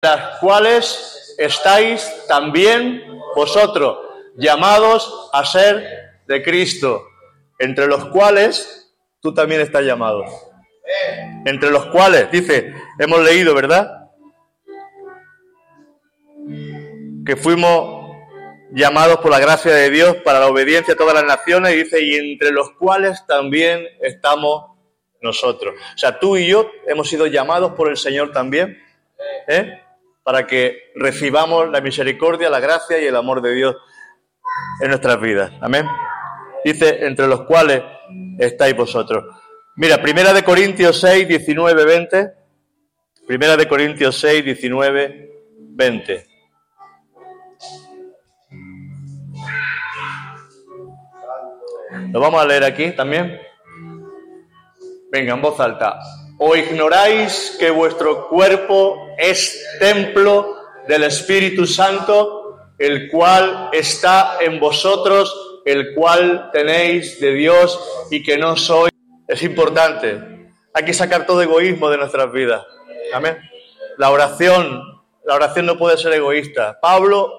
las cuales estáis también vosotros, llamados a ser de Cristo, entre los cuales tú también estás llamado. Entre los cuales, dice, hemos leído, ¿verdad? Que fuimos llamados por la gracia de Dios para la obediencia a todas las naciones, y dice, y entre los cuales también estamos nosotros. O sea, tú y yo hemos sido llamados por el Señor también, para que recibamos la misericordia, la gracia y el amor de Dios en nuestras vidas. Amén. Dice, entre los cuales estáis vosotros. Mira, 1 Corintios 6, 19, 20. 1 Corintios 6, 19, 20. Lo vamos a leer aquí también. Venga, en voz alta. ¿O ignoráis que vuestro cuerpo es templo del Espíritu Santo, el cual está en vosotros, el cual tenéis de Dios y que no sois? Es importante. Hay que sacar todo egoísmo de nuestras vidas. Amén. La oración no puede ser egoísta. Pablo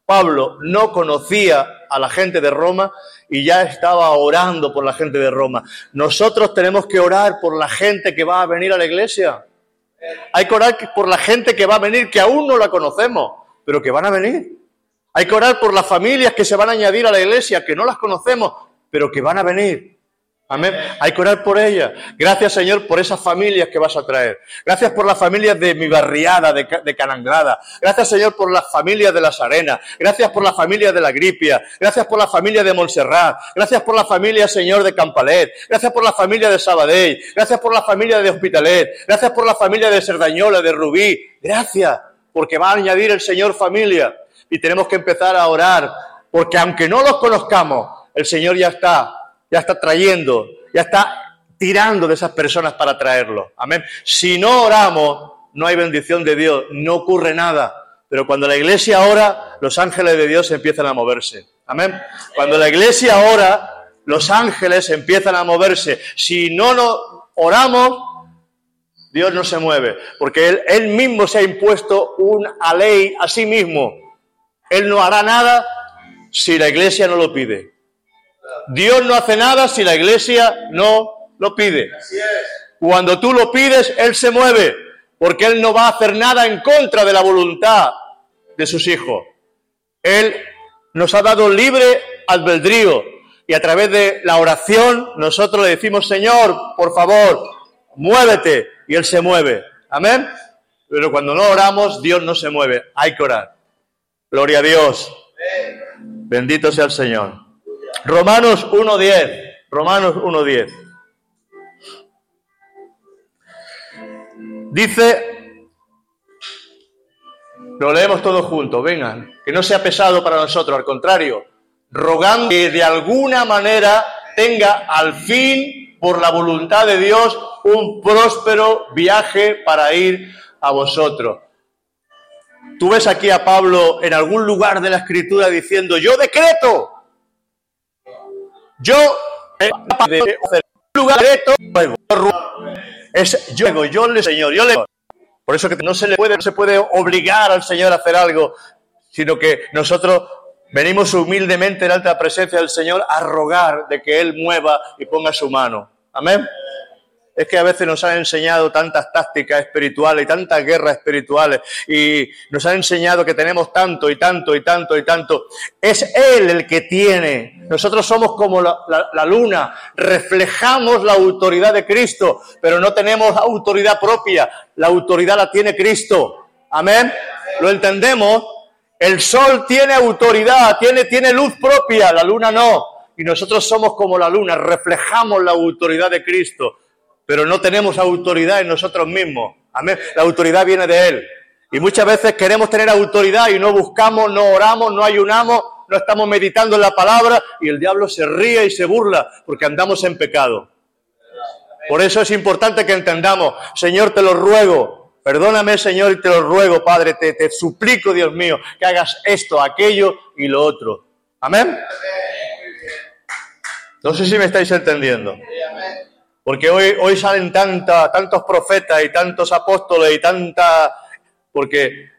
no conocía a la gente de Roma y ya estaba orando por la gente de Roma. Nosotros tenemos que orar por la gente que va a venir a la iglesia. Hay que orar por la gente que va a venir, que aún no la conocemos, pero que van a venir. Hay que orar por las familias que se van a añadir a la iglesia, que no las conocemos, pero que van a venir. Amén. Hay que orar por ellas. Gracias, Señor, por esas familias que vas a traer. Gracias por las familias de mi barriada, de Canangrada. Gracias, Señor, por las familias de Las Arenas. Gracias por las familias de La Gripia. Gracias por la familia de Montserrat. Gracias por la familia, Señor, de Campalet. Gracias por la familia de Sabadell. Gracias por la familia de Hospitalet. Gracias por la familia de Cerdañola, de Rubí. Gracias, porque va a añadir el Señor familia. Y tenemos que empezar a orar, porque aunque no los conozcamos, el Señor ya está trayendo, ya está tirando de esas personas para traerlos. Amén. Si no oramos, no hay bendición de Dios, no ocurre nada. Pero cuando la iglesia ora, los ángeles de Dios empiezan a moverse. Amén. Cuando la iglesia ora, los ángeles empiezan a moverse. Si no oramos, Dios no se mueve, porque Él mismo se ha impuesto una ley a sí mismo. Él no hará nada si la iglesia no lo pide. Dios no hace nada si la iglesia no lo pide. Cuando tú lo pides, Él se mueve, porque Él no va a hacer nada en contra de la voluntad de sus hijos. Él nos ha dado libre albedrío, y a través de la oración nosotros le decimos, Señor, por favor, muévete, y Él se mueve. Amén. Pero cuando no oramos, Dios no se mueve. Hay que orar. Gloria a Dios. Bendito sea el Señor. Romanos 1:10. Romanos 1:10. Dice, lo leemos todos juntos, vengan, que no sea pesado para nosotros, al contrario, rogando que de alguna manera tenga al fin, por la voluntad de Dios, un próspero viaje para ir a vosotros. Tú ves aquí a Pablo en algún lugar de la Escritura diciendo, yo decreto, yo le Señor, yo le. Por eso que no se puede obligar al Señor a hacer algo, sino que nosotros venimos humildemente delante de la presencia del Señor a rogar de que Él mueva y ponga su mano. Amén. Es que a veces nos han enseñado tantas tácticas espirituales y tantas guerras espirituales, y nos han enseñado que tenemos tanto y tanto y tanto y tanto. Es Él el que tiene. Nosotros somos como la luna, reflejamos la autoridad de Cristo, pero no tenemos autoridad propia. La autoridad la tiene Cristo. Amén. ¿Lo entendemos? El sol tiene autoridad, tiene luz propia, la luna no. Y nosotros somos como la luna, reflejamos la autoridad de Cristo, pero no tenemos autoridad en nosotros mismos. Amén. La autoridad viene de Él. Y muchas veces queremos tener autoridad y no buscamos, no oramos, no ayunamos, no estamos meditando en la palabra, y el diablo se ríe y se burla porque andamos en pecado. Por eso es importante que entendamos, Señor, te lo ruego, perdóname, Señor, y te lo ruego, Padre, te suplico, Dios mío, que hagas esto, aquello y lo otro. Amén. No sé si me estáis entendiendo. Porque hoy salen tantos profetas y tantos apóstoles y tanta porque